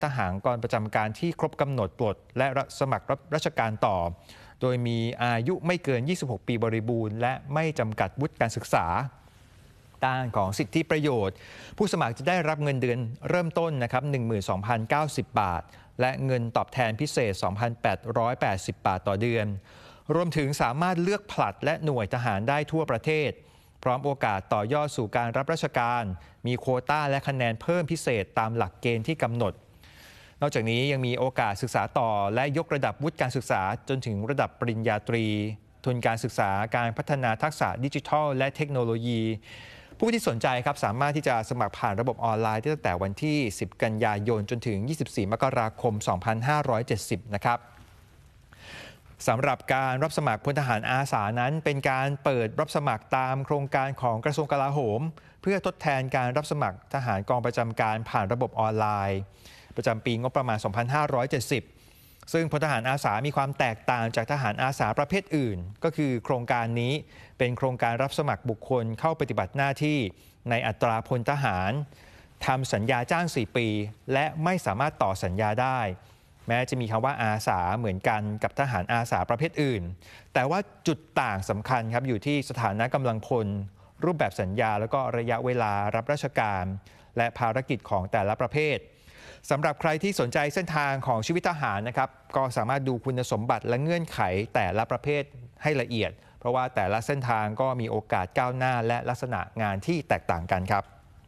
ทหารกองประจำการที่ครบกำหนดปลดและสมัครรับราชการต่อโดยมีอายุไม่เกิน 26 ปีบริบูรณ์และไม่จำกัดวุฒิการศึกษาด้านของสิทธิประโยชน์ผู้สมัครจะได้รับเงินเดือนเริ่มต้นนะครับ 12,090 บาทและเงินตอบแทนพิเศษ 2,880 บาทต่อเดือนรวมถึงสามารถเลือกผลัดและหน่วยทหารได้ทั่วประเทศพร้อมโอกาสต่อยอดสู่การรับราชการมีโควต้าและคะแนนเพิ่มพิเศษตามหลักเกณฑ์ที่กำหนดนอกจากนี้ยังมีโอกาสศึกษาต่อและยกระดับวุฒิการศึกษาจนถึงระดับปริญญาตรีทุนการศึกษาการพัฒนาทักษะดิจิทัลและเทคโนโลยีผู้ที่สนใจครับสามารถที่จะสมัครผ่านระบบออนไลน์ตั้งแต่วันที่ 10 กันยายนจนถึง 24 มกราคม 2570 นะครับสำหรับการรับสมัครพลทหารอาสานั้นเป็นการเปิดรับสมัครตามโครงการของกระทรวงกลาโหมเพื่อทดแทนการรับสมัครทหารกองประจำการผ่านระบบออนไลน์ประจำปีงบประมาณ 2570 ซึ่งพลทหารอาสามีความแตกต่างจากทหารอาสาประเภทอื่นก็คือโครงการนี้เป็นโครงการรับสมัครบุคคลเข้าปฏิบัติหน้าที่ในอัตราพลทหารทำสัญญาจ้าง 4 ปีและไม่สามารถต่อสัญญาได้แม้จะมีคำว่าอาสาเหมือนกันกับทหารอาสาประเภทอื่นแต่ว่าจุดต่างสำคัญครับอยู่ที่สถานะกำลังพลรูปแบบสัญญาแล้วก็ระยะเวลารับราชการและภารกิจของแต่ละประเภทสำหรับใครที่สนใจเส้นทางของชีวิตทหารนะครับก็สามารถดูคุณสมบัติและเงื่อนไขแต่ละประเภทให้ละเอียดเพราะว่าแต่ละเส้นทางก็มีโอกาสก้าวหน้าและลักษณะงานที่แตกต่างกันครับ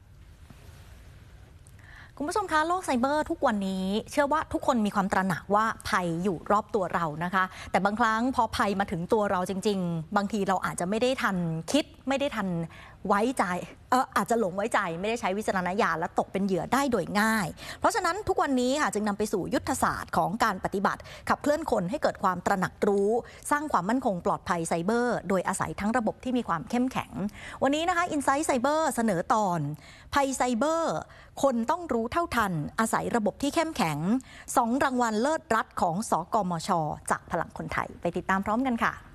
คุณผู้ชมคะโลกไซเบอร์ทุกวันนี้เชื่อว่าทุกคนมีความตระหนักว่าภัยอยู่รอบตัวเรานะคะแต่บางครั้งพอภัยมาถึงตัวเราจริงๆบางทีเราอาจจะไม่ได้ทันคิดไม่ได้ทันไว้ใจอาจจะหลงไว้ใจไม่ได้ใช้วิจารณญาณและตกเป็นเหยื่อได้โดยง่ายเพราะฉะนั้นทุกวันนี้ค่ะจึงนำไปสู่ยุทธศาสตร์ของการปฏิบัติขับเคลื่อนคนให้เกิดความตระหนักรู้สร้างความมั่นคงปลอดภัยไซเบอร์โดยอาศัยทั้งระบบที่มีความเข้มแข็งวันนี้นะคะ Insight Cyber เสนอตอนภัยไซเบอร์คนต้องรู้เท่าทันอาศัยระบบที่เข้มแข็ง2 รางวัลเลิศรัฐของสกมช.จากพลังคนไทยไปติดตามพร้อมกันค่ะ